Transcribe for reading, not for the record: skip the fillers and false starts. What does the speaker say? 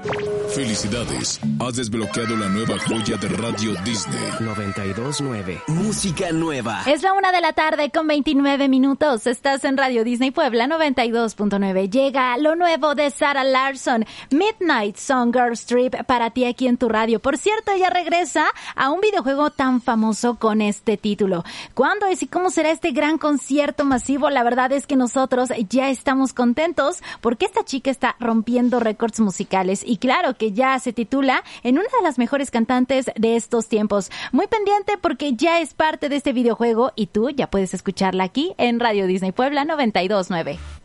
Felicidades, has desbloqueado la nueva joya de Radio Disney. 92.9. Música nueva. Es la 1:00 con 29 minutos. Estás en Radio Disney Puebla 92.9. Llega lo nuevo de Sarah Larsson, Midnight Song Girls Trip, para ti aquí en tu radio. Por cierto, ella regresa a un videojuego tan famoso con este título. ¿Cuándo es y cómo será este gran concierto masivo? La verdad es que nosotros ya estamos contentos porque esta chica está rompiendo récords musicales y claro que ya se titula en una de las mejores cantantes de estos tiempos. Muy pendiente porque ya es parte de este videojuego y tú ya puedes escucharla aquí en Radio Disney Puebla 92.9.